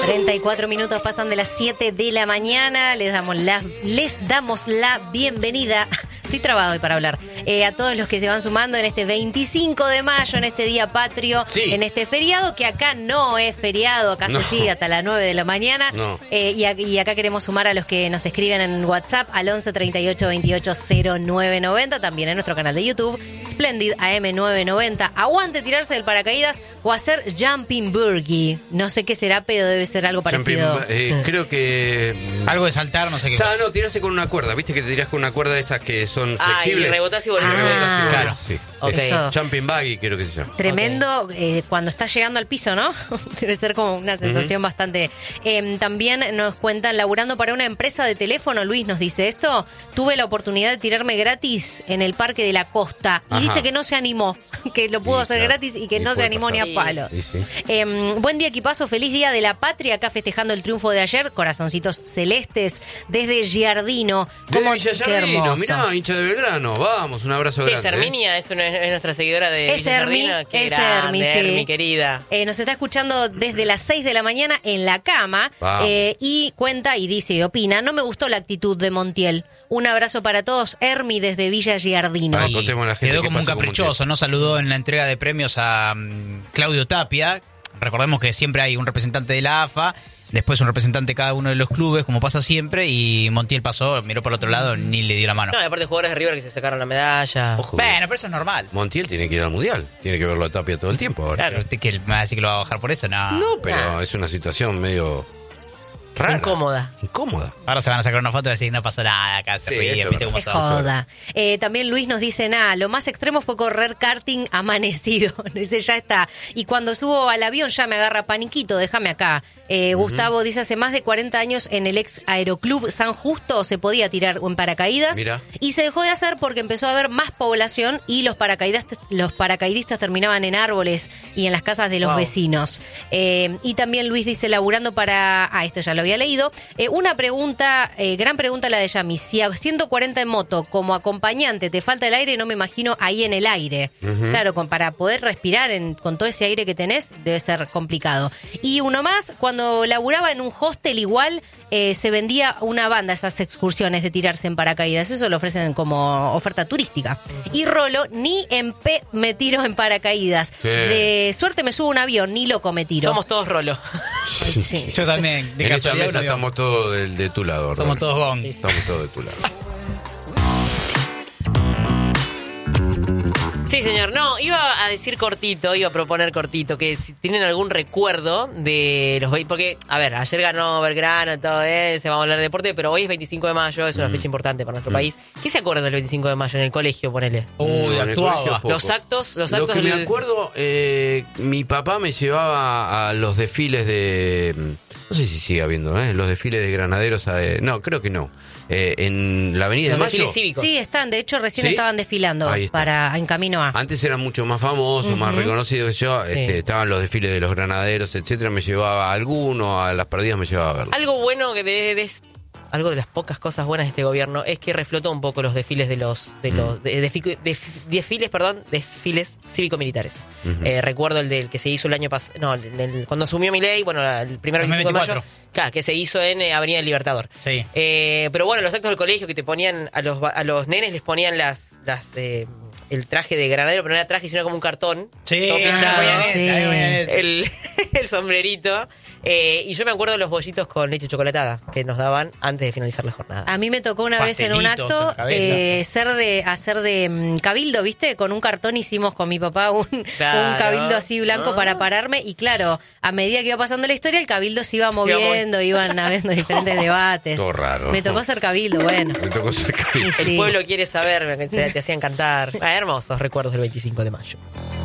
34 minutos pasan de las 7 de la mañana. Les damos la bienvenida. Estoy trabado hoy para hablar. A todos los que se van sumando en este 25 de mayo, en este día patrio, en este feriado, que acá no es feriado, acá se sigue hasta las 9 de la mañana. No. Y acá queremos sumar a los que nos escriben en WhatsApp al 11 38 28 0990, también en nuestro canal de YouTube, Splendid AM990. Aguante tirarse del paracaídas o hacer jumping burgie. No sé qué será, pero debe ser algo parecido. Creo que... algo de saltar, no sé qué. O sea, no, tirarse con una cuerda. ¿Viste que te tirás con una cuerda de esas que son flexibles? Y rebotás y volvés. Claro. Sí. Okay. Jumping buggy, creo que se llama. Tremendo, cuando estás llegando al piso, ¿no? Debe ser como una sensación bastante... también nos cuentan, laburando para una empresa de teléfono, Luis nos dice esto, tuve la oportunidad de tirarme gratis en el Parque de la Costa. Y dice que no se animó, que lo pudo hacer gratis y que no se animó ni a palo. Buen día, equipazo, feliz día de la patria, acá festejando el triunfo de ayer, corazoncitos celestes, desde Giardino. Desde Villa Giardino, mirá, hincha de Belgrano, vamos, un abrazo grande. Herminia es nuestra seguidora de Villa Giardino. Qué grande, Hermi, querida. Nos está escuchando desde las 6 de la mañana en la cama, y cuenta y dice y opina, no me gustó la actitud de Montiel. Un abrazo para todos, Hermi desde Villa Giardino. Quedó como un caprichoso, no saludó en la entrega de premios a Claudio Tapia. Recordemos que siempre hay un representante de la AFA, después un representante de cada uno de los clubes, como pasa siempre, y Montiel pasó, miró por el otro lado, ni le dio la mano. No, y aparte jugadores de River que se sacaron la medalla. Ojo, bueno, pero eso es normal. Montiel tiene que ir al Mundial, tiene que verlo a Tapia todo el tiempo ahora. Claro, ¿que me va a decir que lo va a bajar por eso? No, pero es una situación medio... rara. Incómoda. Ahora se van a sacar una foto y decir no pasó nada, acá se ríe, viste cómo es joda. También Luis nos dice, lo más extremo fue correr karting amanecido. Dice, ya está. Y cuando subo al avión ya me agarra paniquito, déjame acá. Gustavo dice, hace más de 40 años en el ex Aeroclub San Justo se podía tirar en paracaídas. Mirá. Y se dejó de hacer porque empezó a haber más población y los paracaidistas terminaban en árboles y en las casas de los vecinos. Y también Luis dice, laburando para... esto ya lo había leído. Una pregunta, gran pregunta la de Yami. Si a 140 en moto como acompañante te falta el aire, no me imagino ahí en el aire. Claro, para poder respirar con todo ese aire que tenés, debe ser complicado. Y uno más, cuando laburaba en un hostel igual, se vendía una banda esas excursiones de tirarse en paracaídas. Eso lo ofrecen como oferta turística. Y Rolo, ni en me tiro en paracaídas. Sí. De suerte me subo a un avión, ni loco me tiro. Somos todos Rolo. Sí. Yo también. En esta mesa estamos todos de tu lado. Somos todos Gong. Estamos todos de tu lado. Sí, señor. No, iba a proponer cortito, que si tienen algún recuerdo de los... Porque, a ver, ayer ganó Belgrano, todo eso, vamos a hablar de deporte, pero hoy es 25 de mayo, es una fecha importante para nuestro país. ¿Qué se acuerdan del 25 de mayo en el colegio, ponele? Actuaba. Los actos Lo que me acuerdo, mi papá me llevaba a los desfiles de... No sé si sigue habiendo, los desfiles de granaderos. No, creo que no. En la Avenida de Mayo. Sí, están. De hecho, recién estaban desfilando en camino a... Antes eran mucho más famosos, más reconocidos que yo. Estaban los desfiles de los granaderos, etcétera. Me llevaba a alguno, a las perdidas me llevaba a verlo. Algo bueno que algo de las pocas cosas buenas de este gobierno es que reflotó un poco los desfiles desfiles cívico-militares. Recuerdo el del que se hizo el año pasado, cuando asumió Milei, el primer 25 de mayo, que se hizo en Avenida del Libertador. Sí. Pero bueno, los actos del colegio que te ponían a los nenes les ponían el traje de granadero, pero no era traje, sino como un cartón. Sí, el sombrerito. Y yo me acuerdo de los bollitos con leche chocolatada que nos daban antes de finalizar la jornada. A mí me tocó una vez en un acto hacer de cabildo, ¿viste? Con un cartón hicimos con mi papá un cabildo así blanco para pararme. Y claro, a medida que iba pasando la historia, el cabildo se iba moviendo, iban habiendo diferentes debates. Todo raro. Me tocó ser cabildo, bueno. Me tocó ser cabildo. El pueblo quiere saber, te hacían cantar. Hermosos recuerdos del 25 de mayo.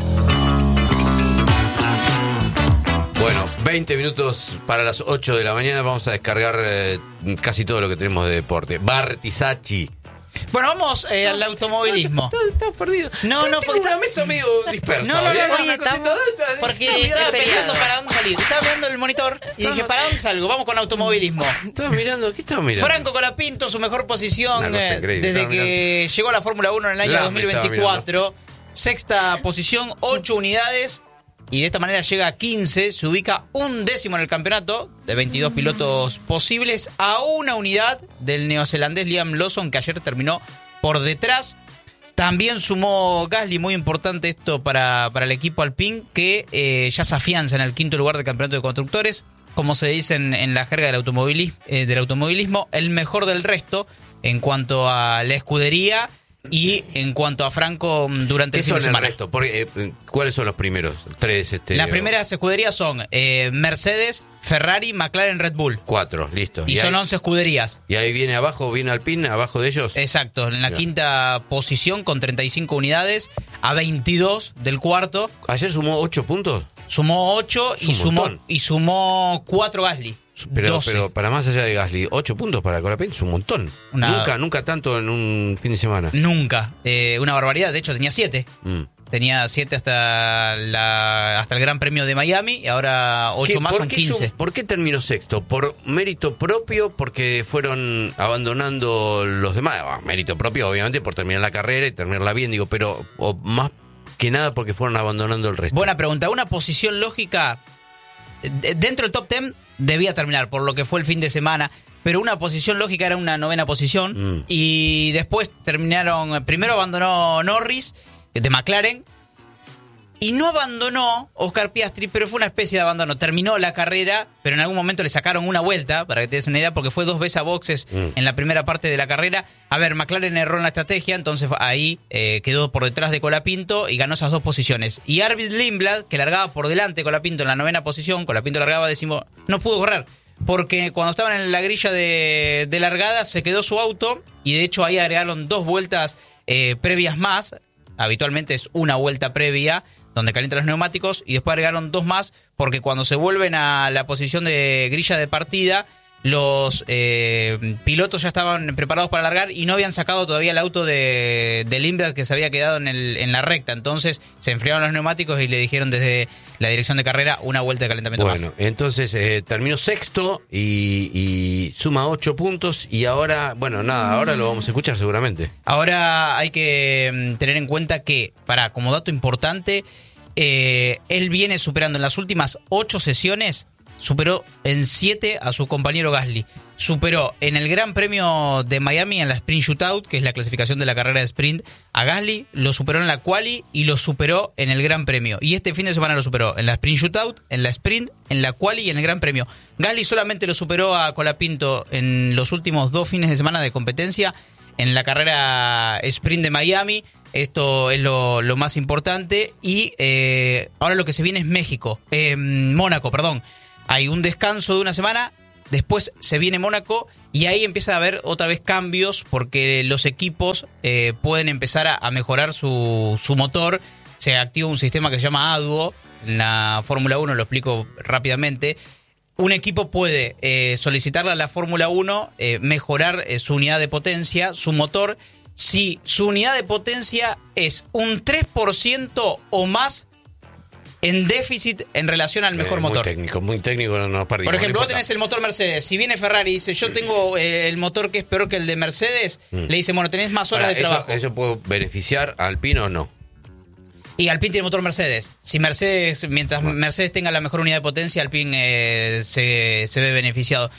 Bueno, 20 minutos para las 8 de la mañana. Vamos a descargar casi todo lo que tenemos de deporte. Bartizacci. Bueno, vamos al automovilismo. Estás perdido. Porque una mesa medio dispersa. Porque estaba pensando para dónde salir. Estaba mirando el monitor y dije, ¿para dónde salgo? Vamos con automovilismo. ¿Qué estabas mirando? Franco Colapinto, su mejor posición desde que llegó a la Fórmula 1 en el año 2024. Sexta posición, 8 unidades. y de esta manera llega a 15, se ubica 11º en el campeonato, de 22 pilotos posibles, a una unidad del neozelandés Liam Lawson, que ayer terminó por detrás. También sumó Gasly, muy importante esto para el equipo Alpine, que ya se afianza en el 5º lugar del campeonato de constructores, como se dice en la jerga del automovilismo, el mejor del resto en cuanto a la escudería y en cuanto a Franco durante el fin de semana. ¿Cuáles son los primeros? Tres. Las primeras escuderías son Mercedes, Ferrari, McLaren, Red Bull. 4, listo. Y son 11 escuderías. Y ahí viene Alpine, abajo de ellos. Exacto, en la quinta posición con 35 unidades, a 22 del cuarto. ¿Ayer sumó 8 puntos? Sumó 8 y sumó 4 Gasly. Pero para más allá de Gasly, 8 puntos para Colapinto es un montón. Nunca tanto en un fin de semana. Nunca. Una barbaridad. De hecho, tenía 7. Tenía 7 hasta el Gran Premio de Miami y ahora 8 más, son 15. ¿Por qué terminó sexto? ¿Por mérito propio? ¿Porque fueron abandonando los demás? Mérito propio, obviamente, por terminar la carrera y terminarla bien, digo, pero más que nada porque fueron abandonando el resto. Buena pregunta. Una posición lógica dentro del top 10 debía terminar por lo que fue el fin de semana, pero una posición lógica era una 9ª posición y después primero abandonó Norris de McLaren y no abandonó Oscar Piastri, pero fue una especie de abandono. Terminó la carrera, pero en algún momento le sacaron una vuelta, para que te des una idea, porque fue 2 veces a boxes en la primera parte de la carrera. A ver, McLaren erró en la estrategia, entonces ahí quedó por detrás de Colapinto y ganó esas 2 posiciones. Y Arvid Lindblad, que largaba por delante de Colapinto en la 9ª posición, Colapinto largaba 10º, no pudo correr, porque cuando estaban en la grilla de largada se quedó su auto y de hecho ahí agregaron 2 vueltas previas más. Habitualmente es una vuelta previa donde calientan los neumáticos y después agregaron 2 más porque cuando se vuelven a la posición de grilla de partida los pilotos ya estaban preparados para largar y no habían sacado todavía el auto de Lindblad que se había quedado en la recta. Entonces se enfriaron los neumáticos y le dijeron desde la dirección de carrera una vuelta de calentamiento más. Bueno, entonces terminó sexto y suma 8 puntos y ahora, ahora lo vamos a escuchar seguramente. Ahora hay que tener en cuenta que, como dato importante, él viene superando en las últimas 8 sesiones. Superó en 7 a su compañero Gasly. Superó en el Gran Premio de Miami en la Sprint Shootout, que es la clasificación de la carrera de sprint, a Gasly. Lo superó en la Quali y lo superó en el Gran Premio. Y este fin de semana lo superó en la Sprint Shootout, en la Sprint, en la Quali y en el Gran Premio. Gasly solamente lo superó a Colapinto en los últimos 2 fines de semana de competencia en la carrera Sprint de Miami. Esto es lo más importante. Y ahora lo que se viene es Mónaco, perdón. Hay un descanso de una semana, después se viene Mónaco y ahí empieza a haber otra vez cambios porque los equipos pueden empezar a mejorar su motor. Se activa un sistema que se llama ADUO en la Fórmula 1, lo explico rápidamente. Un equipo puede solicitarle a la Fórmula 1 mejorar su unidad de potencia, su motor, si su unidad de potencia es un 3% o más en déficit en relación al mejor motor. Muy técnico, no perdimos. Por ejemplo, vos tenés el motor Mercedes. Si viene Ferrari y dice, yo tengo el motor que es peor que el de Mercedes, le dice, bueno, tenés más horas de trabajo. ¿Eso puede beneficiar a Alpine o no? Y Alpine tiene motor Mercedes. Mientras Mercedes tenga la mejor unidad de potencia, Alpine se ve beneficiado.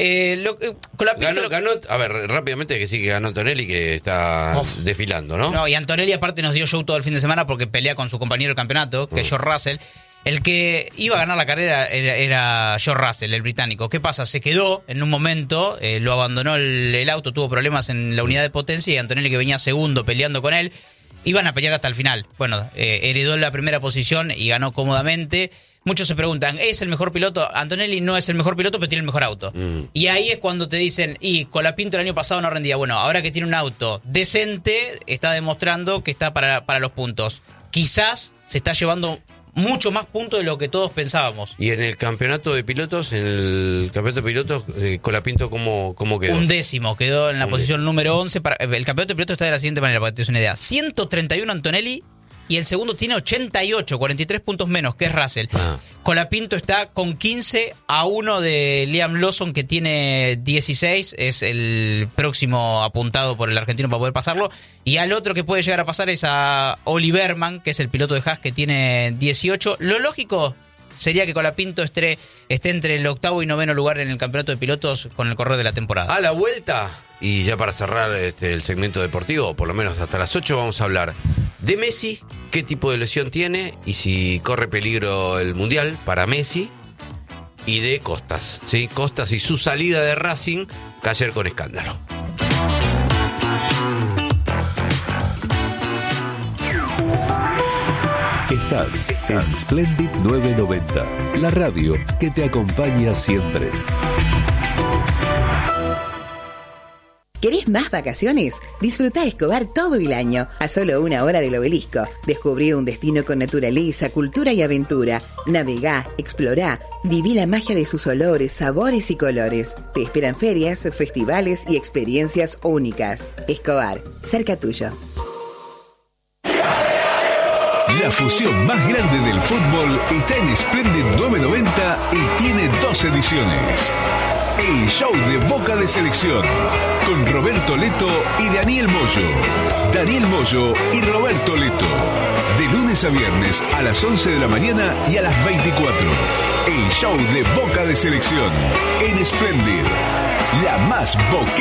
Ganó, a ver, rápidamente que sí que ganó Antonelli, que está desfilando, ¿no? No, y Antonelli aparte nos dio show todo el fin de semana porque pelea con su compañero de campeonato, que es George Russell. El que iba a ganar la carrera era George Russell, el británico. ¿Qué pasa? Se quedó en un momento, lo abandonó el auto, tuvo problemas en la unidad de potencia y Antonelli, que venía segundo peleando con él, iban a pelear hasta el final. Bueno, heredó la primera posición y ganó cómodamente. Muchos se preguntan, ¿es el mejor piloto? Antonelli no es el mejor piloto, pero tiene el mejor auto. Y ahí es cuando te dicen, Colapinto el año pasado no rendía. Bueno, ahora que tiene un auto decente, está demostrando que está para los puntos. Quizás se está llevando mucho más puntos de lo que todos pensábamos. Y en el campeonato de pilotos, Colapinto, ¿cómo quedó? 11º, quedó en la posición número 11. El campeonato de pilotos está de la siguiente manera, para que te des una idea. 131 Antonelli, y el segundo tiene 88, 43 puntos menos, que es Russell. Colapinto está con 15 a 1 de Liam Lawson, que tiene 16, es el próximo apuntado por el argentino para poder pasarlo. Y al otro que puede llegar a pasar es a Oliverman, que es el piloto de Haas, que tiene 18. Lo lógico sería que Colapinto esté entre el 8º y 9º lugar en el campeonato de pilotos con el correr de la temporada. A la vuelta, y ya para cerrar el segmento deportivo, o por lo menos hasta las 8, vamos a hablar de Messi, qué tipo de lesión tiene y si corre peligro el Mundial para Messi, y de Costas, ¿sí? Costas y su salida de Racing, que ayer con escándalo. Estás en Splendid 990, la radio que te acompaña siempre. ¿Querés más vacaciones? Disfrutá Escobar todo el año, a solo 1 hora del Obelisco. Descubrí un destino con naturaleza, cultura y aventura. Navegá, explorá, viví la magia de sus olores, sabores y colores. Te esperan ferias, festivales y experiencias únicas. Escobar, cerca tuyo. La fusión más grande del fútbol está en Splendid 990 y tiene 2 ediciones. El show de Boca de Selección, con Roberto Leto y Daniel Moyo. Daniel Moyo y Roberto Leto. De lunes a viernes a las 11 de la mañana y a las 24. El show de Boca de Selección en Splendid, la más boquera